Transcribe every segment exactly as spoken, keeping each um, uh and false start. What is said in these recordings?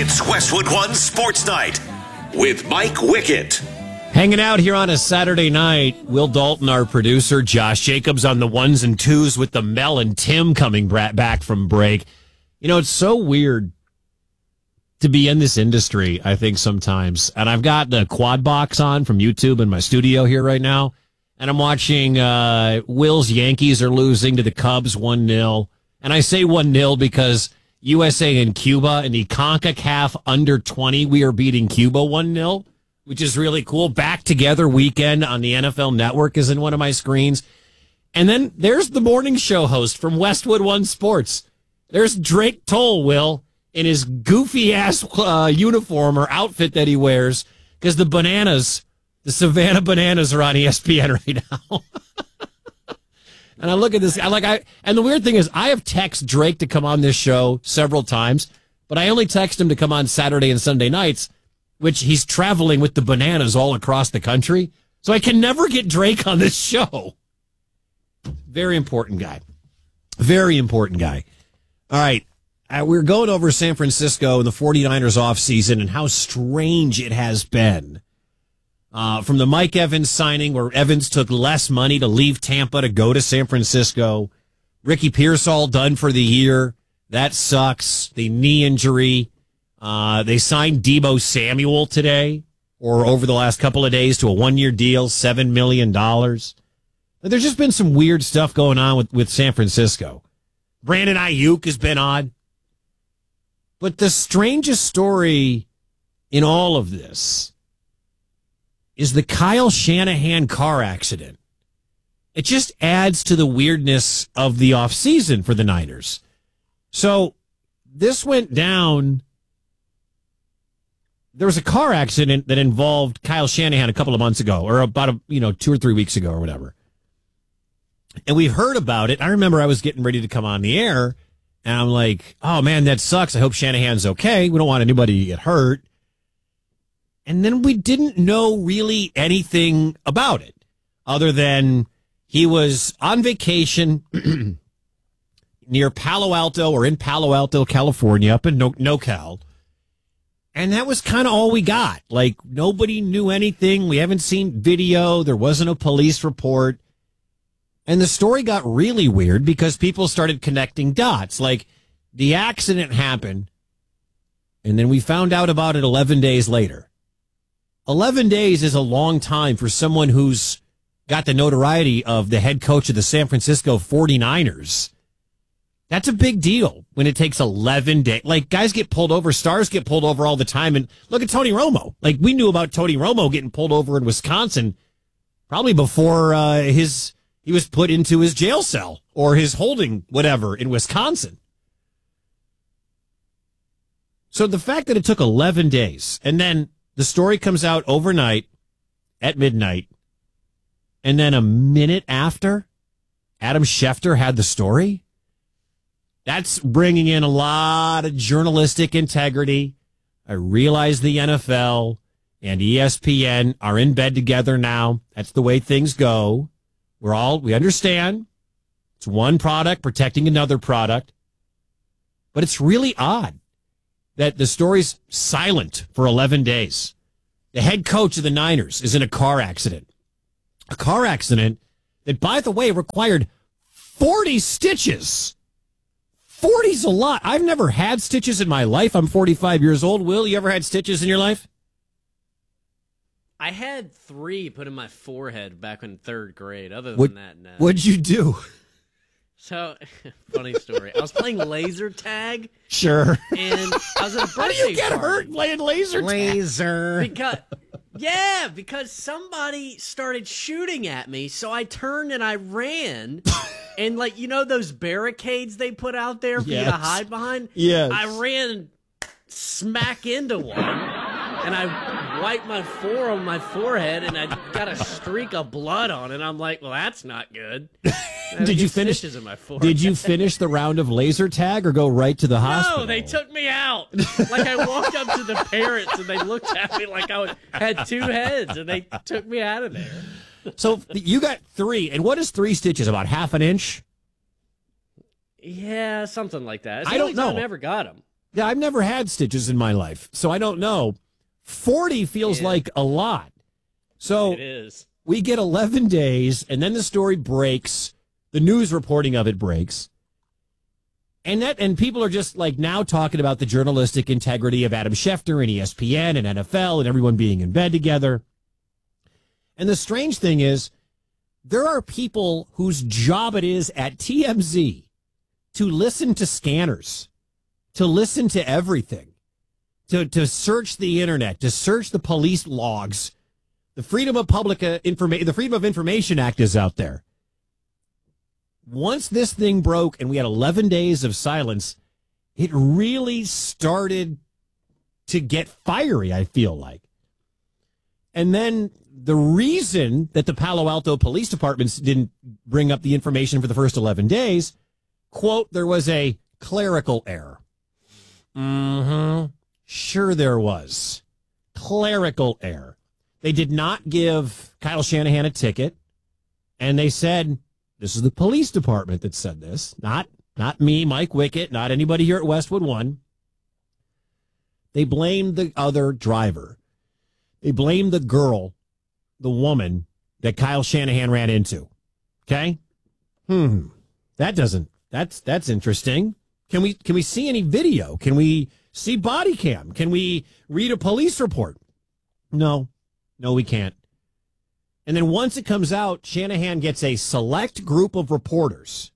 It's Westwood One Sports Night with Mike Wickett. Hanging out here on a Saturday night, Will Dalton, our producer, Josh Jacobs on the ones and twos with the Mel and Tim coming back from break. You know, it's so weird to be in this industry, I think, sometimes. And I've got the quad box on from YouTube in my studio here right now. And I'm watching uh, Will's Yankees are losing to the Cubs one nil. And I say one nil because U S A and Cuba in the CONCACAF under twenty, we are beating Cuba one nil, which is really cool. Back Together weekend on the N F L Network is in one of my screens. And then there's the morning show host from Westwood One Sports. There's Drake Toll, Will, in his goofy-ass uh, uniform or outfit that he wears, because the Bananas, the Savannah Bananas, are on E S P N right now. And I look at this, I like, I, and the weird thing is, I have texted Drake to come on this show several times, but I only text him to come on Saturday and Sunday nights, which he's traveling with the Bananas all across the country. So I can never get Drake on this show. Very important guy. Very important guy. All right. Uh, we're going over San Francisco and the 49ers offseason and how strange it has been. Uh, from the Mike Evans signing, where Evans took less money to leave Tampa to go to San Francisco. Ricky Pearsall done for the year. That sucks. The knee injury. Uh, they signed Deebo Samuel today, or over the last couple of days, to a one-year deal, seven million dollars. But there's just been some weird stuff going on with, with San Francisco. Brandon Ayuk has been odd. But the strangest story in all of this is the Kyle Shanahan car accident. It just adds to the weirdness of the offseason for the Niners. So this went down. There was a car accident that involved Kyle Shanahan a couple of months ago, or about a, you know, two or three weeks ago or whatever. And we've heard about it. I remember I was getting ready to come on the air, and I'm like, oh, man, that sucks. I hope Shanahan's okay. We don't want anybody to get hurt. And then we didn't know really anything about it other than he was on vacation near Palo Alto, or in Palo Alto, California, up in no- NoCal. And that was kind of all we got. Like, nobody knew anything. We haven't seen video. There wasn't a police report. And the story got really weird because people started connecting dots. Like, the accident happened, and then we found out about it eleven days later. eleven days is a long time for someone who's got the notoriety of the head coach of the San Francisco 49ers. That's a big deal when it takes eleven days. Like, guys get pulled over, stars get pulled over all the time. And look at Tony Romo. Like, we knew about Tony Romo getting pulled over in Wisconsin probably before uh, his he was put into his jail cell or his holding whatever in Wisconsin. So the fact that it took eleven days, and then the story comes out overnight at midnight, and then a minute after, Adam Schefter had the story. That's bringing in a lot of journalistic integrity. I realize the N F L and E S P N are in bed together now. That's the way things go. We're all, we understand. It's one product protecting another product. But it's really odd that the story's silent for eleven days. The head coach of the Niners is in a car accident. A car accident that, by the way, required forty stitches. forty's a lot. I've never had stitches in my life. I'm forty-five years old. Will, you ever had stitches in your life? I had three put in my forehead back in third grade. Other than what, that, no. What'd you do? So, funny story. I was playing laser tag. Sure. And I was at a birthday How do you get party. hurt playing laser tag? Laser. Because, yeah, because somebody started shooting at me, so I turned and I ran. And, like, you know those barricades they put out there for Yes. you to hide behind? Yes. I ran smack into one, and I wiped my fore on my forehead, and I got a streak of blood on it. I'm like, well, that's not good. Did you finish? In my Did you finish the round of laser tag or go right to the hospital? No, they took me out. Like, I walked up to the parents, and they looked at me like I was, had two heads, and they took me out of there. So you got three, and what is three stitches? About half an inch? Yeah, something like that. It's I the don't only time know. I ever got them. Yeah, I've never had stitches in my life, so I don't know. forty feels Yeah. like a lot. So It is. we get eleven days, and then the story breaks. The news reporting of it breaks. And that, and people are just like now talking about the journalistic integrity of Adam Schefter and E S P N and N F L and everyone being in bed together. And the strange thing is, there are people whose job it is at T M Z to listen to scanners, to listen to everything, to, to search the internet, to search the police logs. The Freedom of Public uh, Informa- the Freedom of Information Act is out there. Once this thing broke and we had eleven days of silence, it really started to get fiery, I feel like. And then the reason that the Palo Alto Police Departments didn't bring up the information for the first eleven days, quote, there was a clerical error. Mm-hmm. Sure there was. Clerical error. They did not give Kyle Shanahan a ticket, and they said, this is the police department that said this, not not me, Mike Wickett, not anybody here at Westwood One. They blamed the other driver. They blamed the girl, the woman that Kyle Shanahan ran into. Okay? Hmm. That doesn't, that's that's interesting. Can we can we see any video? Can we see body cam? Can we read a police report? No. No, we can't. And then once it comes out, Shanahan gets a select group of reporters,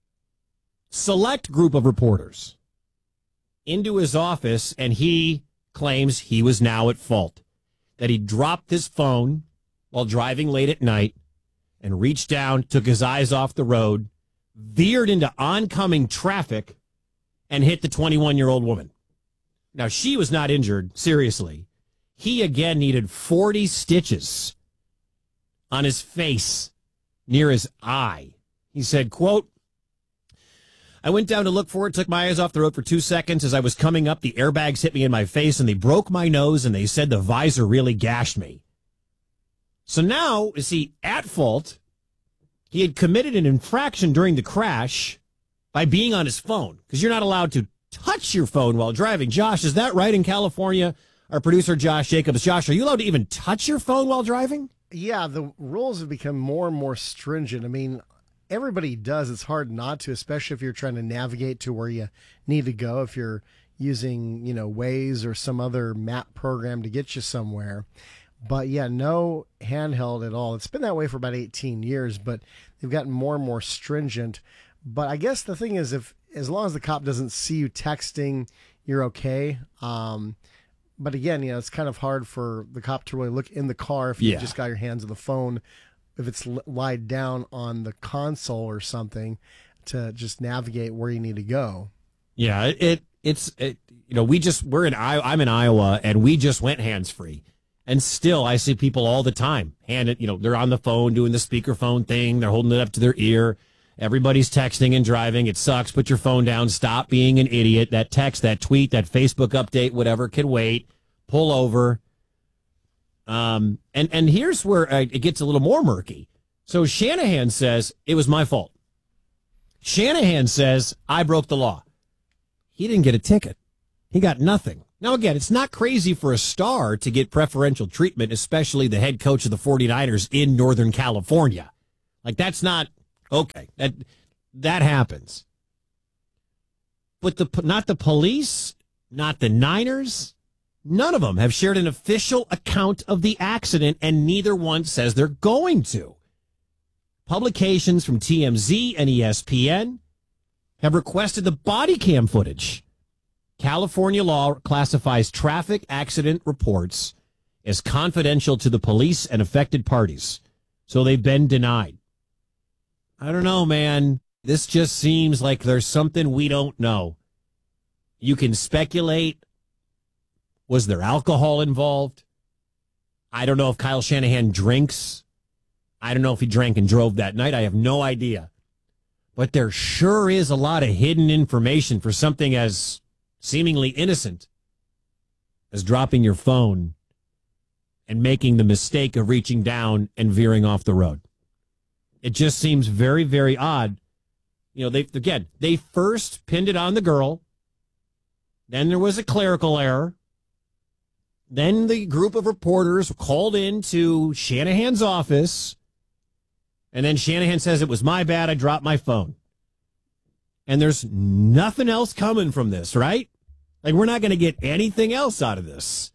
select group of reporters into his office, and he claims he was now at fault, that he dropped his phone while driving late at night and reached down, took his eyes off the road, veered into oncoming traffic, and hit the twenty-one-year-old woman. Now, she was not injured, seriously. He again needed forty stitches on his face near his eye. He said, quote, I went down to look for it, took my eyes off the road for two seconds. As I was coming up, the airbags hit me in my face and they broke my nose and they said the visor really gashed me. So now, is he at fault? He had committed an infraction during the crash by being on his phone, because you're not allowed to touch your phone while driving. Josh, is that right in California? Our producer, Josh Jacobs. Josh, are you allowed to even touch your phone while driving? Yeah, the rules have become more and more stringent. I mean, everybody does. It's hard not to, especially if you're trying to navigate to where you need to go, if you're using, you know, Waze or some other map program to get you somewhere. But yeah, no handheld at all. It's been that way for about eighteen years, but they've gotten more and more stringent. But I guess the thing is, if as long as the cop doesn't see you texting, you're okay. Um, but again, you know, it's kind of hard for the cop to really look in the car if you Yeah. just got your hands on the phone, if it's li- lied down on the console or something, to just navigate where you need to go. Yeah, it, it it's it, you know, we just we're in Iowa. I'm in Iowa, and we just went hands free, and still I see people all the time hand it. You know, they're on the phone doing the speakerphone thing. They're holding it up to their ear. Everybody's texting and driving. It sucks. Put your phone down. Stop being an idiot. That text, that tweet, that Facebook update, whatever can wait. Pull over. Um, and and here's where uh, it gets a little more murky. So Shanahan says it was my fault. Shanahan says I broke the law. He didn't get a ticket. He got nothing. Now, again, it's not crazy for a star to get preferential treatment, especially the head coach of the 49ers in Northern California. Like, that's not okay. That that happens. But the not the police, not the Niners, none of them have shared an official account of the accident, and neither one says they're going to. Publications from T M Z and E S P N have requested the body cam footage. California law classifies traffic accident reports as confidential to the police and affected parties, so they've been denied. I don't know, man. This just seems like there's something we don't know. You can speculate. Was there alcohol involved? I don't know if Kyle Shanahan drinks. I don't know if he drank and drove that night. I have no idea. But there sure is a lot of hidden information for something as seemingly innocent as dropping your phone and making the mistake of reaching down and veering off the road. It just seems very, very odd. You know, they again, they first pinned it on the girl. Then there was a clerical error. Then the group of reporters called into Shanahan's office. And then Shanahan says, it was my bad. I dropped my phone. And there's nothing else coming from this, right? Like, we're not going to get anything else out of this.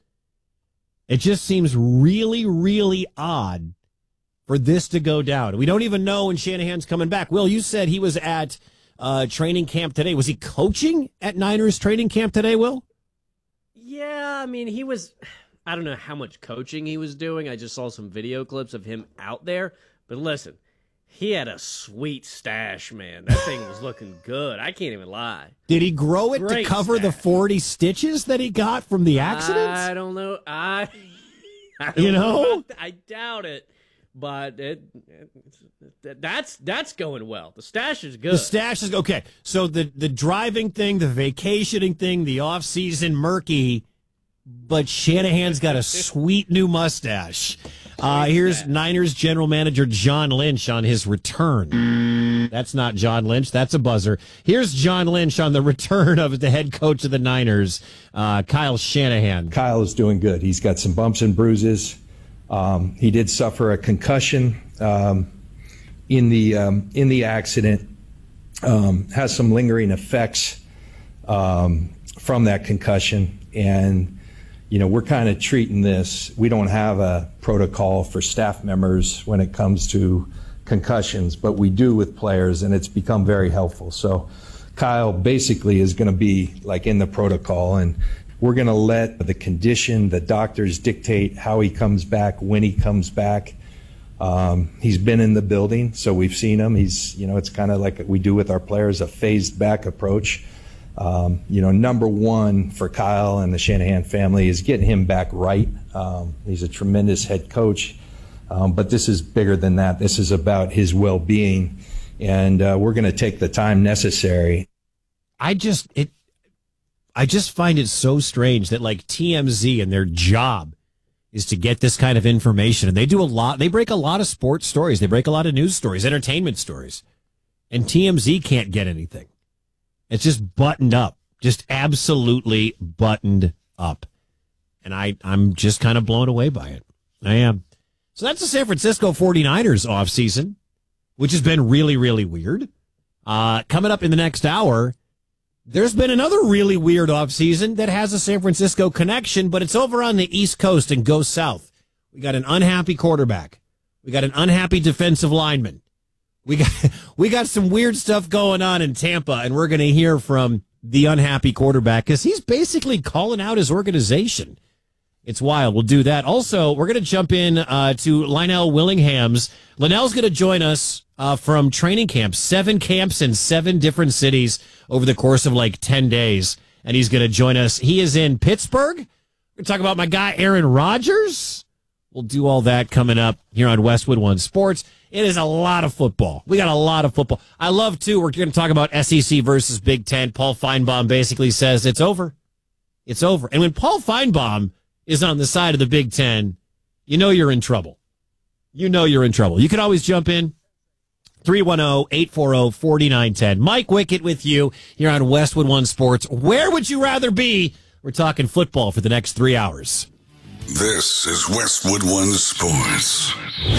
It just seems really, really odd for this to go down. We don't even know when Shanahan's coming back. Will, you said he was at uh, training camp today. Was he coaching at Niners training camp today, Will? Yeah, I mean, he was, I don't know how much coaching he was doing. I just saw some video clips of him out there. But listen, he had a sweet stash, man. That thing was looking good. I can't even lie. Did he grow it Great to cover stash. the forty stitches that he got from the accidents? I don't know. I, I don't You know? about that. I doubt it. But it, it, that's that's going well. The stash is good. The stash is okay. So the the driving thing, the vacationing thing, the off season murky, but Shanahan's got a sweet new mustache. Uh, here's Niners general manager John Lynch on his return. That's not John Lynch. That's a buzzer. Here's John Lynch on the return of the head coach of the Niners, uh, Kyle Shanahan. Kyle is doing good. He's got some bumps and bruises. Um, he did suffer a concussion um, in the um, in the accident. Um, has some lingering effects um, from that concussion, and you know we're kind of treating this. We don't have a protocol for staff members when it comes to concussions, but we do with players, and it's become very helpful. So Kyle basically is going to be like in the protocol, and we're going to let the condition, the doctors dictate how he comes back, when he comes back. Um, he's been in the building, so we've seen him. He's, you know, it's kind of like we do with our players, a phased back approach. Um, you know, number one for Kyle and the Shanahan family is getting him back right. Um, he's a tremendous head coach, um, but this is bigger than that. This is about his well-being, and uh, we're going to take the time necessary. I just it. I just find it so strange that like T M Z and their job is to get this kind of information. And they do a lot. They break a lot of sports stories. They break a lot of news stories, entertainment stories. And T M Z can't get anything. It's just buttoned up, just absolutely buttoned up. And I, I'm just kind of blown away by it. I am. So that's the San Francisco forty-niners offseason, which has been really, really weird. Uh, coming up in the next hour, there's been another really weird offseason that has a San Francisco connection, but it's over on the East Coast and goes south. We got an unhappy quarterback. We got an unhappy defensive lineman. We got we got some weird stuff going on in Tampa, and we're going to hear from the unhappy quarterback because he's basically calling out his organization. It's wild. We'll do that. Also, we're going to jump in uh, to Lionel Willingham's. Linnell's going to join us uh, from training camp, seven camps in seven different cities over the course of like ten days. And he's going to join us. He is in Pittsburgh. We're going to talk about my guy, Aaron Rodgers. We'll do all that coming up here on Westwood One Sports. It is a lot of football. We got a lot of football. I love, too, we're going to talk about S E C versus Big Ten. Paul Feinbaum basically says it's over. It's over. And when Paul Feinbaum is on the side of the Big Ten, you know you're in trouble. You know you're in trouble. You can always jump in. three one zero, eight four zero, four nine one zero. Mike Wickett with you here on Westwood One Sports. Where would you rather be? We're talking football for the next three hours. This is Westwood One Sports.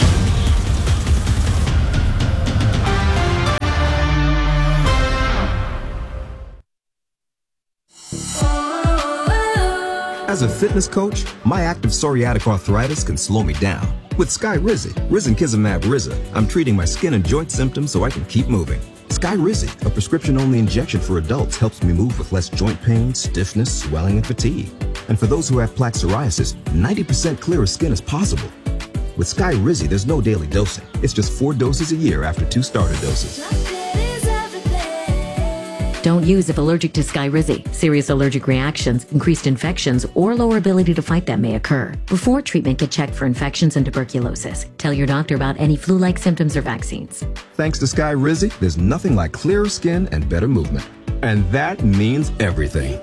As a fitness coach, my active psoriatic arthritis can slow me down. With Skyrizi, Risankizumab Riza, I'm treating my skin and joint symptoms so I can keep moving. Skyrizi, a prescription-only injection for adults, helps me move with less joint pain, stiffness, swelling, and fatigue. And for those who have plaque psoriasis, ninety percent clearer skin is possible. With Skyrizi, there's no daily dosing. It's just four doses a year after two starter doses. Don't use if allergic to Skyrizi. Serious allergic reactions, increased infections, or lower ability to fight them may occur. Before treatment, get checked for infections and tuberculosis. Tell your doctor about any flu-like symptoms or vaccines. Thanks to Skyrizi, there's nothing like clearer skin and better movement. And that means everything.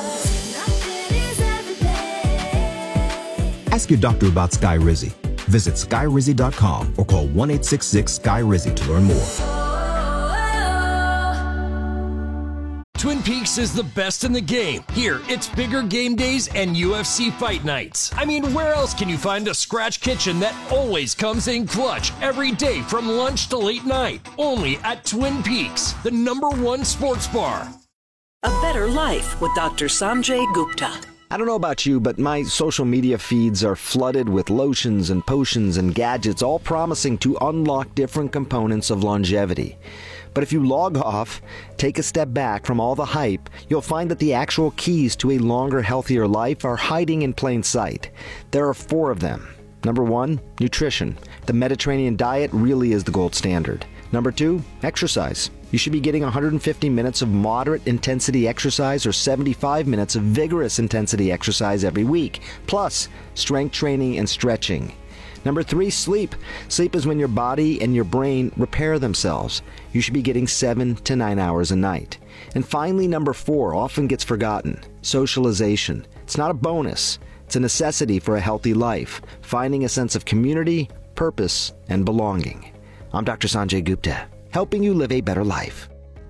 Ask your doctor about Skyrizi. Visit Skyrizi dot com or call one eight six six Skyrizi to learn more. Twin Peaks This is the best in the game. Here, it's bigger game days and U F C fight nights. I mean, where else can you find a scratch kitchen that always comes in clutch every day from lunch to late night? Only at Twin Peaks, the number one sports bar. A better life with Doctor Sanjay Gupta. I don't know about you, but my social media feeds are flooded with lotions and potions and gadgets, all promising to unlock different components of longevity. But if you log off, take a step back from all the hype, you'll find that the actual keys to a longer, healthier life are hiding in plain sight. There are four of them. Number one, nutrition. The Mediterranean diet really is the gold standard. Number two, exercise. You should be getting one hundred fifty minutes of moderate intensity exercise or seventy-five minutes of vigorous intensity exercise every week, plus strength training and stretching. Number three, sleep. Sleep is when your body and your brain repair themselves. You should be getting seven to nine hours a night. And finally, number four, often gets forgotten, socialization. It's not a bonus. It's a necessity for a healthy life, finding a sense of community, purpose, and belonging. I'm Doctor Sanjay Gupta, helping you live a better life.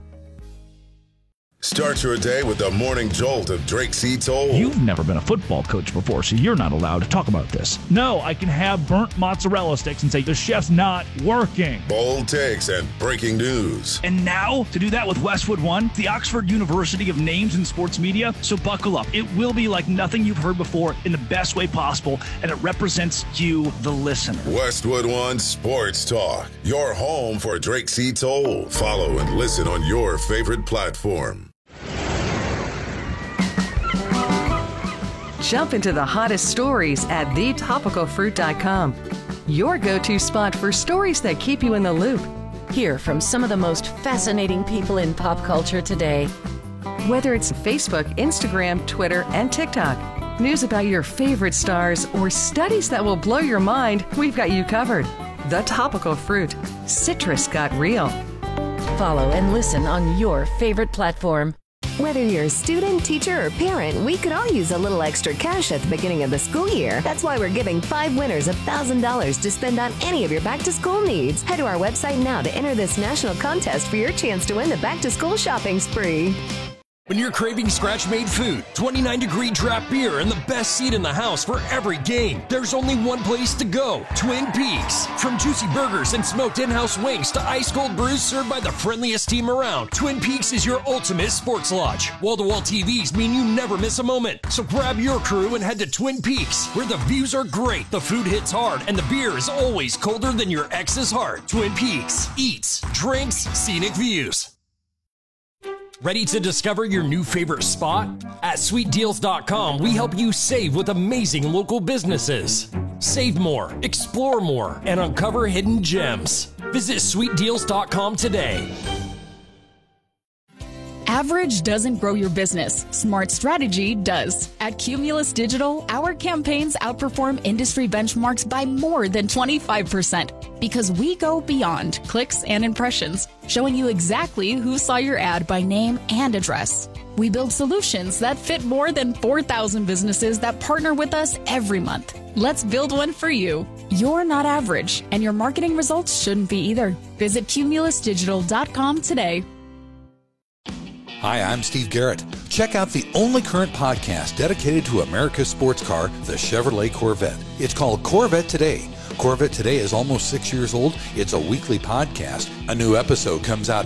Start your day with the morning jolt of Drake C. Toll. You've never been a football coach before, so you're not allowed to talk about this. No, I can have burnt mozzarella sticks and say the chef's not working. Bold takes and breaking news. And now, to do that with Westwood One, the Oxford University of Names in Sports Media. So buckle up. It will be like nothing you've heard before in the best way possible, and it represents you, the listener. Westwood One Sports Talk, your home for Drake C. Toll. Follow and listen on your favorite platform. Jump into the hottest stories at the topical fruit dot com. Your go-to spot for stories that keep you in the loop. Hear from some of the most fascinating people in pop culture today. Whether it's Facebook, Instagram, Twitter, and TikTok, news about your favorite stars, or studies that will blow your mind, we've got you covered. The Topical Fruit. Citrus got real. Follow and listen on your favorite platform. Whether you're a student, teacher, or parent, we could all use a little extra cash at the beginning of the school year. That's why we're giving five winners one thousand dollars to spend on any of your back-to-school needs. Head to our website now to enter this national contest for your chance to win the back-to-school shopping spree. When you're craving scratch-made food, twenty-nine degree draft beer, and the best seat in the house for every game, there's only one place to go, Twin Peaks. From juicy burgers and smoked in-house wings to ice-cold brews served by the friendliest team around, Twin Peaks is your ultimate sports lodge. Wall-to-wall T Vs mean you never miss a moment. So grab your crew and head to Twin Peaks, where the views are great, the food hits hard, and the beer is always colder than your ex's heart. Twin Peaks. Eats, drinks, scenic views. Ready to discover your new favorite spot? At sweet deals dot com, we help you save with amazing local businesses. Save more, explore more, and uncover hidden gems. Visit sweet deals dot com today. Average doesn't grow your business. Smart strategy does. At Cumulus Digital, our campaigns outperform industry benchmarks by more than twenty-five percent because we go beyond clicks and impressions, showing you exactly who saw your ad by name and address. We build solutions that fit more than four thousand businesses that partner with us every month. Let's build one for you. You're not average, and your marketing results shouldn't be either. Visit cumulus digital dot com today. Hi, I'm Steve Garrett. Check out the only current podcast dedicated to America's sports car, the Chevrolet Corvette. It's called Corvette Today. Corvette Today is almost six years old. It's a weekly podcast. A new episode comes out